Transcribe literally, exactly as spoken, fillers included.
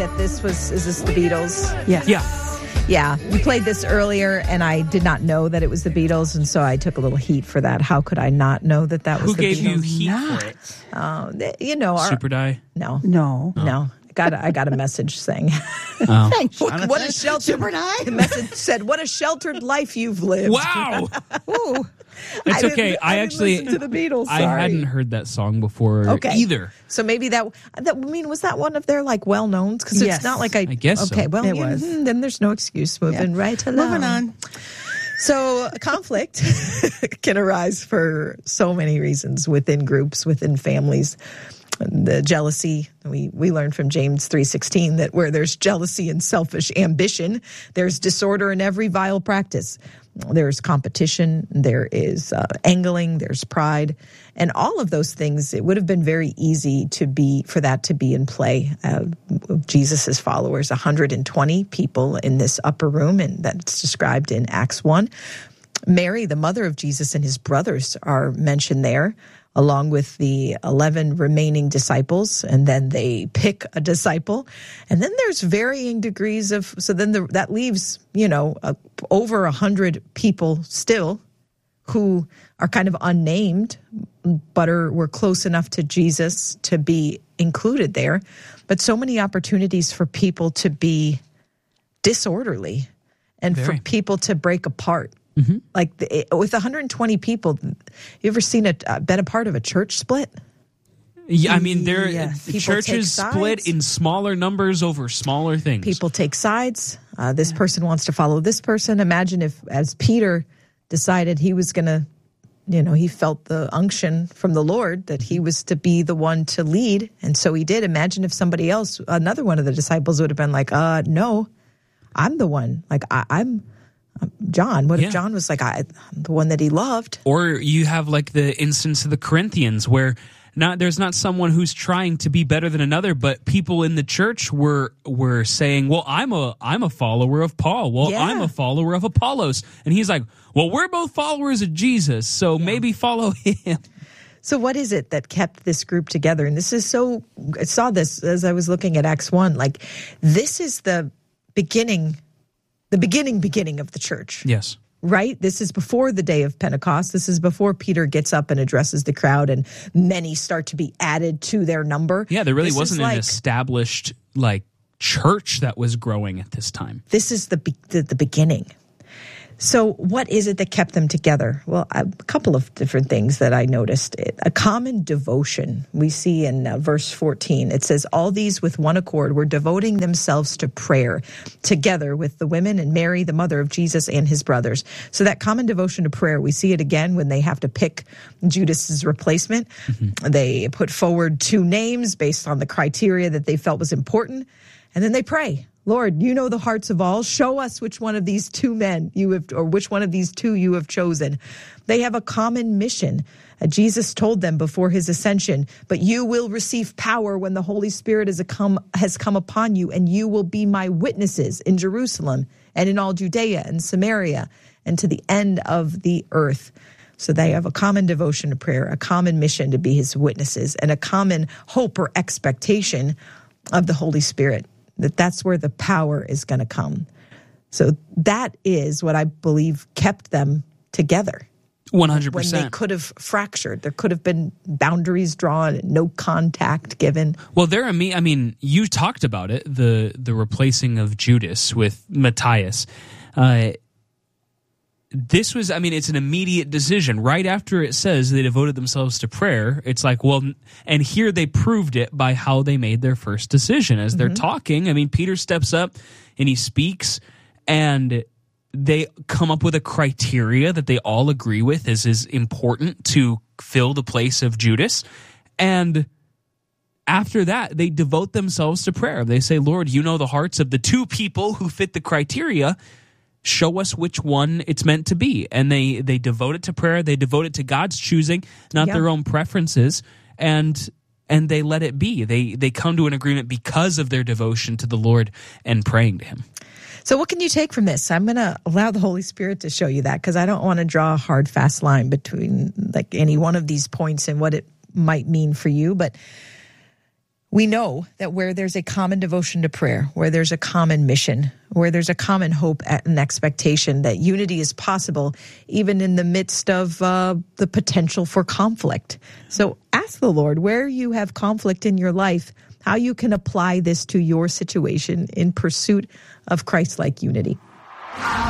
That this was, is this the Beatles? Yes. Yeah. Yeah. You played this earlier, and I did not know that it was the Beatles, and so I took a little heat for that. How could I not know that that was Who the gave Beatles? you heat Not. for it? Uh, they- you know, our, Super Die? no, No. no. I got a, I got a message saying, Oh. Thanks, what, Jonathan. what a sheltered, Super Die? the message said, what a sheltered life you've lived. Wow. Ooh. It's I didn't- okay. I I, didn't actually listen to the Beatles, I sorry. hadn't heard that song before Okay. either. So maybe that, that, I mean, was that one of their like well-knowns? Because Yes. it's not like I, I guess so. okay, well, It you- was. hmm, then there's no excuse. Moving Yeah. right along. Moving on. So conflict can arise for so many reasons within groups, within families. The jealousy, we, we learned from James three sixteen that where there's jealousy and selfish ambition, there's disorder in every vile practice. There's competition, there is uh, angling, there's pride, and all of those things. It would have been very easy to be for that to be in play. Uh, Jesus's followers, one hundred twenty people in this upper room, and that's described in Acts one. Mary, the mother of Jesus, and his brothers are mentioned there, along with the eleven remaining disciples, and then they pick a disciple. And then there's varying degrees of, so then the, that leaves, you know, uh, over a hundred people still who are kind of unnamed, but are were close enough to Jesus to be included there. But so many opportunities for people to be disorderly and Very. for people to break apart. Mm-hmm. Like the, with one hundred twenty people, you ever seen a uh, been a part of a church split? Yeah, I mean, there Yes. People churches take split sides. in smaller numbers over smaller things. People take sides. Uh, this person wants to follow this person. Imagine if, as Peter decided he was going to, you know, he felt the unction from the Lord that he was to be the one to lead, and so he did. Imagine if somebody else, another one of the disciples, would have been like, "Uh, no, I'm the one. Like I, I'm." John, what Yeah. if John was like, I, I'm the one that he loved? Or you have like the instance of the Corinthians where not there's not someone who's trying to be better than another, but people in the church were were saying, "Well, I'm a I'm a follower of Paul. Well, Yeah. I'm a follower of Apollos." And he's like, "Well, we're both followers of Jesus, so maybe follow him." So what is it that kept this group together? And this is so, I saw this as I was looking at Acts one, like this is the beginning, the beginning, beginning of the church. Yes. Right? This is before the day of Pentecost. This is before Peter gets up and addresses the crowd and many start to be added to their number. Yeah, there really This is wasn't like, an established like church that was growing at this time. This is the, be- the the beginning. So what is it that kept them together? Well, a couple of different things that I noticed. A common devotion. We see in uh, verse fourteen, it says, all these with one accord were devoting themselves to prayer together with the women and Mary, the mother of Jesus, and his brothers. So that common devotion to prayer, we see it again when they have to pick Judas's replacement. Mm-hmm. They put forward two names based on the criteria that they felt was important, and then they pray. Lord, you know the hearts of all. Show us which one of these two men you have, or which one of these two you have chosen. They have a common mission. Uh, Jesus told them before his ascension, but you will receive power when the Holy Spirit has come, has come upon you, and you will be my witnesses in Jerusalem and in all Judea and Samaria and to the end of the earth. So they have a common devotion to prayer, a common mission to be his witnesses, and a common hope or expectation of the Holy Spirit. That that's where the power is going to come. So that is what I believe kept them together. one hundred When they percent. could have fractured. There could have been boundaries drawn and no contact given. Well, there, I mean, I mean, you talked about it, the the replacing of Judas with Matthias. Uh, this was, I mean, it's an immediate decision. Right after it says they devoted themselves to prayer, it's like, well, and here they proved it by how they made their first decision. As they're mm-hmm. talking, I mean, Peter steps up and he speaks, and they come up with a criteria that they all agree with is, is important to fill the place of Judas. And after that, they devote themselves to prayer. They say, Lord, you know the hearts of the two people who fit the criteria. Show us which one it's meant to be. And they, they devote it to prayer. They devote it to God's choosing, not yep. their own preferences. And and they let it be. They they come to an agreement because of their devotion to the Lord and praying to him. So what can you take from this? I'm going to allow the Holy Spirit to show you that, because I don't want to draw a hard, fast line between like any one of these points and what it might mean for you. But We know that where there's a common devotion to prayer, where there's a common mission, where there's a common hope and expectation, that unity is possible even in the midst of uh, the potential for conflict. So ask the Lord where you have conflict in your life, how you can apply this to your situation in pursuit of Christ-like unity.